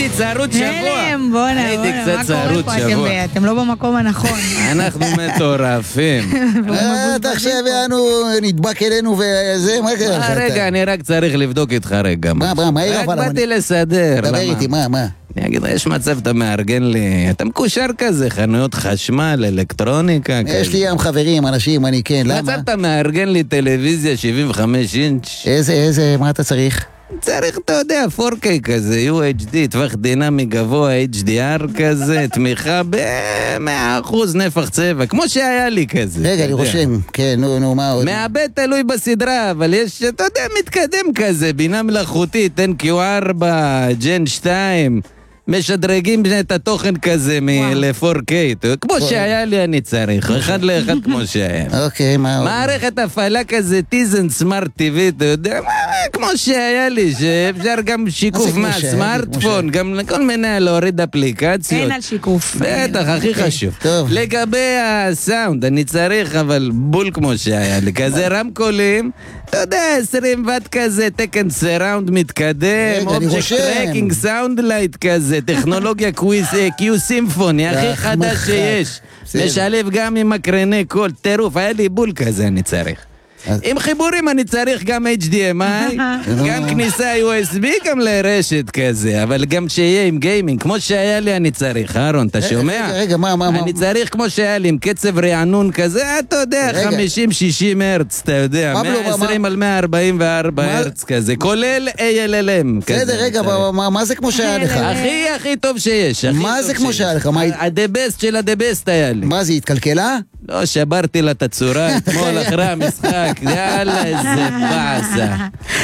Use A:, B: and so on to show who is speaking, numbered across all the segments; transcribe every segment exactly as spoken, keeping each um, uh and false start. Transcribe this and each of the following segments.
A: הייתי צרות שבוע.
B: הלם, בואנה,
A: הייתי
B: בואנה,
A: קצת
B: מה קורה
A: צרות
B: פה?
A: שבוע.
B: אתם- אתם לא במקום הנכון.
A: אנחנו מטורפים.
C: אתה עכשיו יענו, נדבק אלינו וזה, מה קרה לך?
A: אה, רגע, אני רק צריך לבדוק איתך רגע.
C: מה, מה, מה העיר
A: רק
C: אבל?
A: באתי לסדר.
C: דבר
A: למה?
C: איתי, מה, מה?
A: אני אגיד לך, יש מצב, אתה מארגן לי, אתה מקושר כזה, חנויות חשמל, אלקטרוניקה, כזה.
C: יש לי עם חברים, אנשים, אני כן, למה?
A: מצב, אתה מארגן לי טלוויזיה שבעים וחמש אינץ'.
C: איזה, איזה, מה אתה צריך?
A: צריך, אתה יודע, פור קיי כזה, יו אייץ' די, טווח דינמי גבוה, אייץ' די אר כזה, תמיכה ב-מאה אחוז נפח צבע, כמו שהיה לי כזה.
C: רגע,
A: אתה
C: אני
A: יודע.
C: רושם, כן, נו, נו, מה עוד?
A: מעבד תלוי בסדרה, אבל יש, אתה יודע, מתקדם כזה, בינה מלאכותית, אן קיו ארבע, ג'ן שתיים, משדרגים את התוכן כזה ל-פור קיי, כמו שהיה לי אני צריך, אחד לאחד כמו שהיה.
C: אוקיי, מה עוד?
A: מערכת הפעלה כזה, טיזן סמארט טיווי, אתה יודע, מה, כמו שהיה לי, שאפשר גם
C: מה
A: שיקוף
C: זה כמו שהיה לי?
A: מהסמארטפון, גם לכל מיני להוריד אפליקציות.
B: אין על שיקוף.
A: בטח, הכי חשוב.
C: טוב.
A: לגבי הסאונד, אני צריך אבל בול כמו שהיה לי, כזה רמקולים, אתה יודע, עשרים וואט כזה, תקן סראונד מתקדם,
C: רגע, אני
A: אובג'קט
C: רושם.
A: טרקינג, סאונד לייט כזה, טכנולוגיה קוויז, קיו סימפוני, הכי
C: יא
A: חדש
C: חמך.
A: שיש.
C: בסדר.
A: משלב גם עם מקרני קול, טירוף, היה לי בול כזה אני צריך.
C: אז-
A: עם חיבורים אני צריך גם אייץ' די אם איי, גם כניסה יו אס בי, גם לרשת כזה, אבל גם שיהיה עם גיימינג, כמו שהיה לי אני צריך, אהרון, אתה שומע?
C: רגע, רגע, מה, מה, מה?
A: אני צריך כמו שהיה לי, עם קצב רענון כזה, אתה יודע,
C: רגע.
A: חמישים שישים הרץ, אתה יודע,
C: פבלו,
A: מאה ועשרים
C: מה-
A: על מאה ארבעים וארבע
C: מה-
A: הרץ כזה, כולל איי אל אל אם כזה.
C: בסדר, רגע,
A: אני צריך.
C: מה- מה- מה זה כמו שהיה לך?
A: הכי הכי טוב שיש, הכי
C: מה
A: טוב
C: זה כמו
A: שיש.
C: שהיה לך? מה-
A: ה-the best של ה-the best היה לי.
C: מה זה, התקלקלה?
A: לא, שברתי לה את הצורה אתמול אחרי המשחק, יאללה, איזה באסה.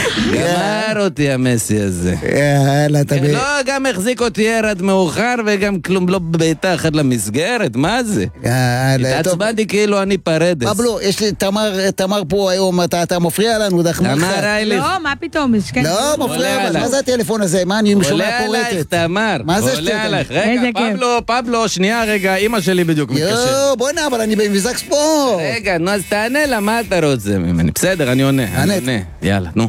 A: גמר אותי המסי הזה.
C: יאללה, אתה ב...
A: לא, גם החזיק אותי ירד מאוחר וגם כלום לא בעיטה אחת למסגרת, מה זה?
C: יאללה, טוב.
A: התעצבנתי כאילו אני פרדס.
C: פבלו, יש לי תמר, תמר פה היום, אתה אתה מפריע לנו, דחמוך.
A: תמר אייליך,
B: לא, מה פתאום? יש כאן-
C: לא,
A: עולה
C: מפריע, אבל
A: עליי.
C: מה זה הטלפון הזה? מה, אני שומע
A: עולה עלייך
C: פורטת.
A: תמר,
C: מה זה
A: עולה
C: השטויות האלה?
A: עלייך. רגע,
B: איזה כיף.
A: פבלו, פבלו, שנייה רגע, אמא שלי בדיוק מתקשרת.
C: יואו, בוא'נה, אבל אני במבזק ספורט.
A: רגע, נו אז תענה לה, מה אתה רוצה ממני? בסדר, אני עונה, אני
C: ענית.
A: עונה. יאללה, נו.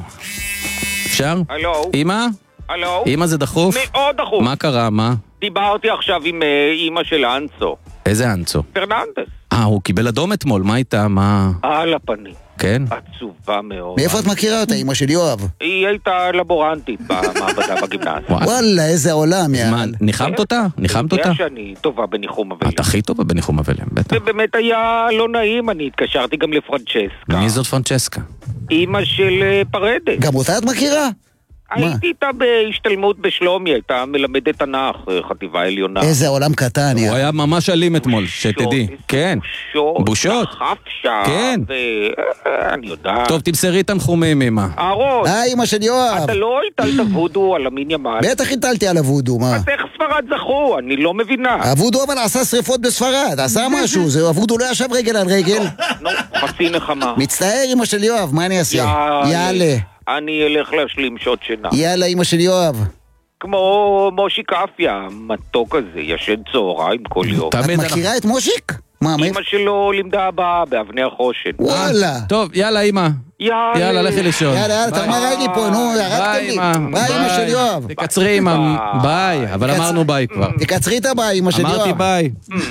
A: אפשר?
D: הלו?
A: אמא?
D: הלו?
A: אמא זה דחוף?
D: מאוד דחוף.
A: מה קרה, מה?
D: דיברתי עכשיו עם אה, אימא של אנסו.
A: איזה אנצו?
D: פרננדס.
A: אה, הוא קיבל אדום אתמול, מה איתה? מה?
D: על הפנים.
A: כן?
D: עצובה מאוד.
C: מאיפה את מכירה אותה, אמא של יואב?
D: היא הייתה לבורנטית במעבדה בגימנסיה.
A: וואי.
C: וואלה, איזה עולם,
A: מה,
C: יאללה.
A: ניחמת אותה? ניחמת אותה?
D: יודע שאני טובה בניחום אבלים.
A: את הכי טובה בניחום אבלים, בטח.
D: ובאמת היה לא נעים, אני התקשרתי גם לפרנצ'סקה.
A: מי זאת פרנצ'סקה?
D: אימא של אה, פרדס.
C: גם אותה את מכירה? מה?
D: הייתי איתה בהשתלמות בשלומי, הייתה מלמדת תנ"ך, אה, חטיבה עליונה.
C: איזה עולם קטן,
A: הוא
C: יאללה.
A: היה ממש אלים אתמול, שתדעי.
D: איזה
A: כן.
D: בושות.
A: בושות?
D: דחף שם.
A: כן.
D: ו... אה, אני יודעת.
A: טוב, תמסרי תנחומים, אמא.
D: אהרון,
C: אה, אמא של יואב.
D: אתה לא הטלת וודו על המין ימל.
C: בטח הטלתי על הוודו, מה?
D: אז איך ספרד זכו? אני לא מבינה.
C: הוודו אבל עשה שריפות בספרד, עשה משהו, זה הוודו לא ישב רגל על רגל.
D: נו, חצי נחמה.
C: מצטער, אמא של יואב, מה אני אעשה?
D: יאללה.
C: יאללה.
D: אני אלך להשלים שעות שינה.
C: יאללה, אמא של יואב.
D: כמו מושי קפיה, מתוק הזה, ישן צהריים כל יום.
C: את
A: תמיד
C: מכירה את מושיק? מה, מה?
D: אמא שלו לימדה הבאה באבני החושן.
C: וואלה.
A: טוב, יאללה, אמא.
D: יאללה.
A: יאללה, לכי לישון.
C: יאללה, יאללה,
A: ביי.
C: תמר היילי פה, נו, ירקתם
A: ביי,
C: לי.
A: אמא.
C: ביי, אמא של יואב.
A: תקצרי, אמא. ביי. אבל
C: תקצ-
A: אמרנו ביי כבר.
C: תקצרי את הבא, אמא של יואב.
A: אמרתי ביי.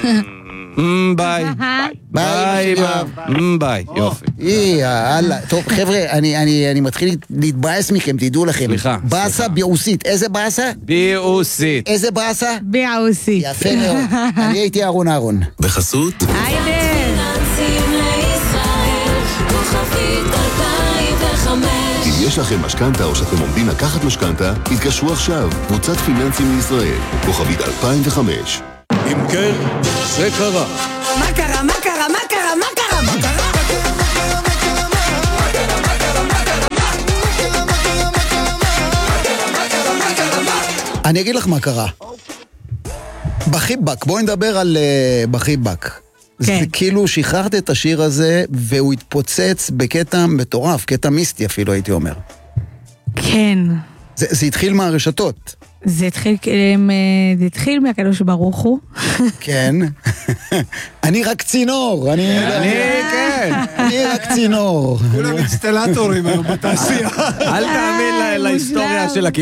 A: אמ, ביי.
C: ביי, אמא של יואב.
A: אמ, ביי. יופי.
C: יאללה. טוב, חבר'ה, אני- אני אני מתחיל להתבאס מכם, תדעו לכם.
A: סליחה,
C: באסה ביאוסית. איזה באסה?
A: ביאוסית.
C: איזה באסה?
B: ביאוסי.
C: יפה מאוד. אני הייתי אהרון אהרון.
E: בחסות
B: היידה.
F: פיננסים לישראל, כוכבית אלפיים וחמש.
E: אם יש לכם משכנתה או שאתם עומדים לקחת משכנתה, התקשרו עכשיו, קבוצת פיננסים לישראל, כוכבית אלפיים וחמש.
G: אם כן, זה קרה.
F: מה קרה, מה קרה, מה קרה, מה קרה, מה קרה?
C: אני אגיד לך מה קרה. בחיבק, בואי נדבר על uh, בחיבק. זה
B: כן.
C: כאילו שחררת את השיר הזה, והוא התפוצץ בקטע מטורף, קטע מיסטי אפילו הייתי אומר.
B: כן.
C: זה, זה התחיל מהרשתות.
B: זה התחיל, הם, אה, זה התחיל מהקדוש ברוך הוא.
C: כן. אני רק צינור. אני,
A: אני, כן.
C: אני רק צינור.
G: כולם אינסטלטורים היום בתעשייה.
A: אל תאמין לה- להיסטוריה של